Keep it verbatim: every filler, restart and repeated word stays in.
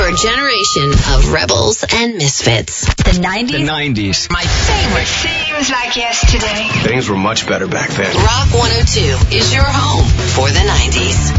for a generation of rebels and misfits. The nineties? The nineties. My favorite. Seems like yesterday. Things were much better back then. Rock one oh two is your home for the nineties.